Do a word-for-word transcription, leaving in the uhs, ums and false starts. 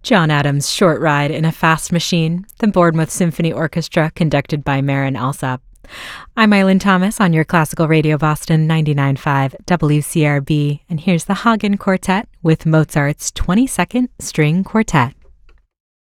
John Adams' Short Ride in a Fast Machine, the Bournemouth Symphony Orchestra conducted by Marin Alsop. I'm Eileen Thomas on your Classical Radio Boston ninety-nine point five W C R B, and here's the Hagen Quartet with Mozart's twenty-second String Quartet.